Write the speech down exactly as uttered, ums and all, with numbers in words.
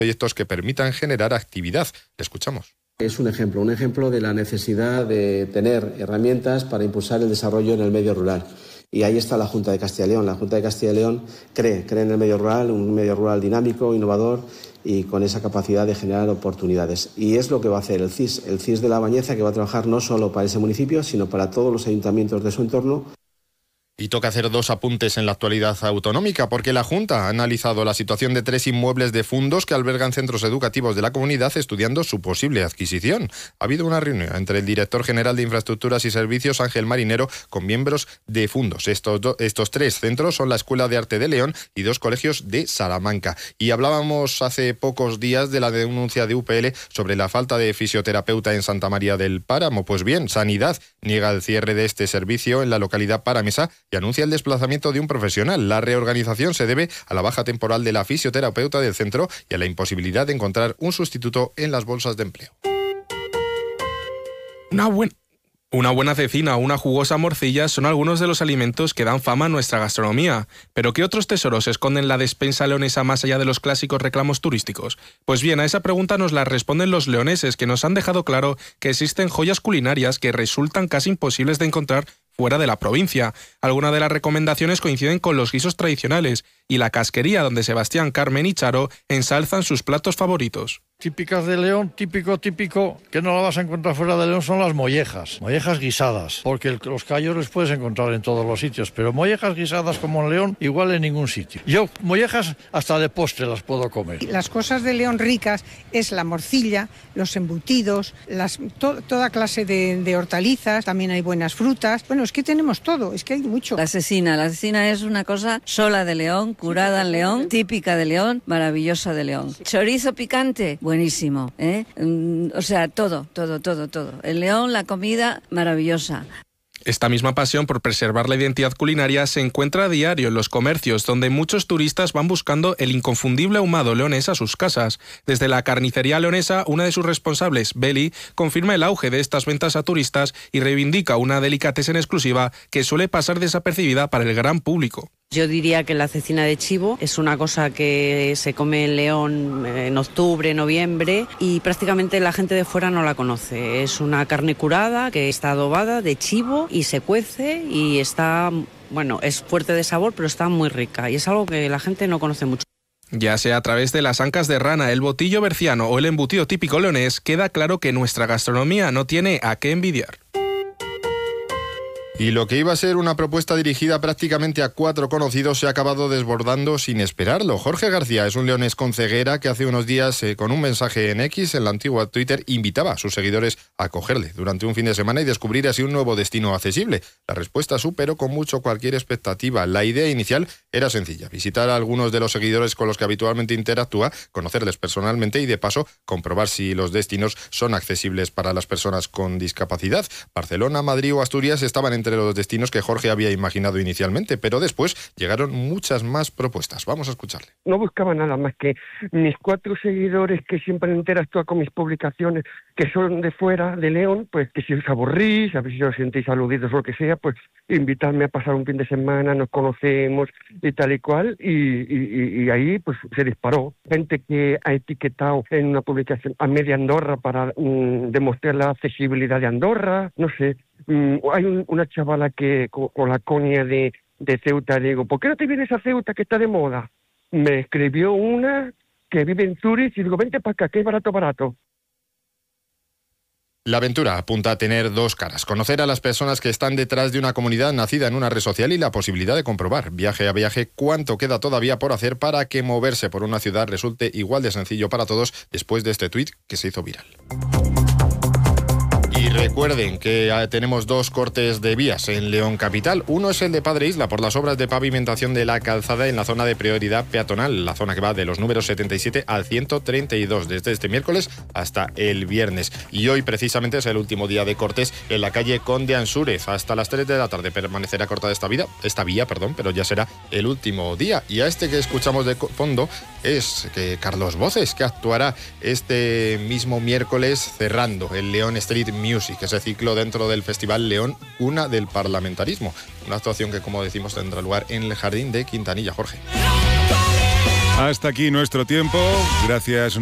proyectos que permitan generar actividad. Le escuchamos. Es un ejemplo, un ejemplo de la necesidad de tener herramientas para impulsar el desarrollo en el medio rural. Y ahí está la Junta de Castilla y León. La Junta de Castilla y León cree, cree en el medio rural, un medio rural dinámico, innovador y con esa capacidad de generar oportunidades. Y es lo que va a hacer el C I S, el C I S de La Bañeza, que va a trabajar no solo para ese municipio, sino para todos los ayuntamientos de su entorno. Y toca hacer dos apuntes en la actualidad autonómica, porque la Junta ha analizado la situación de tres inmuebles de fundos que albergan centros educativos de la comunidad, estudiando su posible adquisición. Ha habido una reunión entre el director general de Infraestructuras y Servicios, Ángel Marinero, con miembros de fundos. Estos, do, estos tres centros son la Escuela de Arte de León y dos colegios de Salamanca. Y hablábamos hace pocos días de la denuncia de U P L sobre la falta de fisioterapeuta en Santa María del Páramo. Pues bien, Sanidad niega el cierre de este servicio en la localidad paramesa y anuncia el desplazamiento de un profesional. La reorganización se debe a la baja temporal de la fisioterapeuta del centro y a la imposibilidad de encontrar un sustituto en las bolsas de empleo. Una buena... Una buena cecina o una jugosa morcilla son algunos de los alimentos que dan fama a nuestra gastronomía. ¿Pero qué otros tesoros esconden la despensa leonesa más allá de los clásicos reclamos turísticos? Pues bien, a esa pregunta nos la responden los leoneses, que nos han dejado claro que existen joyas culinarias que resultan casi imposibles de encontrar fuera de la provincia. Algunas de las recomendaciones coinciden con los guisos tradicionales y la casquería, donde Sebastián, Carmen y Charo ensalzan sus platos favoritos. Típicas de León, típico, típico, que no la vas a encontrar fuera de León, son las mollejas. Mollejas guisadas, porque el, los callos los puedes encontrar en todos los sitios, pero mollejas guisadas como en León, igual en ningún sitio. Yo, mollejas hasta de postre las puedo comer. Las cosas de León ricas es la morcilla, los embutidos, las, to, toda clase de, de hortalizas, también hay buenas frutas. Bueno, es que tenemos todo, es que hay mucho. La cecina, la cecina es una cosa sola de León, curada en León, típica de León, maravillosa de León. Chorizo picante, buenísimo, ¿eh? O sea, todo, todo, todo, todo. En León la comida maravillosa. Esta misma pasión por preservar la identidad culinaria se encuentra a diario en los comercios, donde muchos turistas van buscando el inconfundible ahumado leonés a sus casas. Desde la carnicería leonesa, una de sus responsables, Beli, confirma el auge de estas ventas a turistas y reivindica una delicatessen exclusiva que suele pasar desapercibida para el gran público. Yo diría que la cecina de chivo es una cosa que se come en León en octubre, noviembre y prácticamente la gente de fuera no la conoce. Es una carne curada que está adobada de chivo y se cuece y está, bueno, es fuerte de sabor, pero está muy rica y es algo que la gente no conoce mucho. Ya sea a través de las ancas de rana, el botillo berciano o el embutido típico leonés, queda claro que nuestra gastronomía no tiene a qué envidiar. Y lo que iba a ser una propuesta dirigida prácticamente a cuatro conocidos se ha acabado desbordando sin esperarlo. Jorge García es un leonés con ceguera que hace unos días, eh, con un mensaje en X, en la antigua Twitter, invitaba a sus seguidores a acogerle durante un fin de semana y descubrir así un nuevo destino accesible. La respuesta superó con mucho cualquier expectativa. La idea inicial era sencilla: visitar a algunos de los seguidores con los que habitualmente interactúa, conocerles personalmente y de paso comprobar si los destinos son accesibles para las personas con discapacidad. Barcelona, Madrid o Asturias estaban entre los destinos que Jorge había imaginado inicialmente, pero después llegaron muchas más propuestas. Vamos a escucharle. No buscaba nada más que mis cuatro seguidores que siempre interactúan con mis publicaciones, que son de fuera de León, pues que si os aburrís, a ver si os sentís aludidos o lo que sea, pues invitarme a pasar un fin de semana, nos conocemos y tal y cual, y, y, y ahí pues se disparó. Gente que ha etiquetado en una publicación a media Andorra para mmm, demostrar la accesibilidad de Andorra, no sé. Mm, hay un, una chavala que con, con la coña de, de Ceuta, le digo, ¿por qué no te vienes a Ceuta que está de moda? Me escribió una que vive en Zurich y digo, vente para acá, que es barato, barato. La aventura apunta a tener dos caras: conocer a las personas que están detrás de una comunidad nacida en una red social y la posibilidad de comprobar, viaje a viaje, cuánto queda todavía por hacer para que moverse por una ciudad resulte igual de sencillo para todos después de este tuit que se hizo viral. Y recuerden que tenemos dos cortes de vías en León Capital. Uno es el de Padre Isla por las obras de pavimentación de la calzada en la zona de prioridad peatonal, la zona que va de los números setenta y siete al ciento treinta y dos, desde este miércoles hasta el viernes. Y hoy precisamente es el último día de cortes en la calle Conde Ansúrez. Hasta las tres de la tarde permanecerá cortada esta, vida, esta vía, perdón, pero ya será el último día. Y a este que escuchamos de fondo es que Carlos Voces, que actuará este mismo miércoles cerrando el León Street Music, ese ciclo dentro del Festival León, Cuna del Parlamentarismo. Una actuación que, como decimos, tendrá lugar en el Jardín de Quintanilla. Jorge. Hasta aquí nuestro tiempo. Gracias.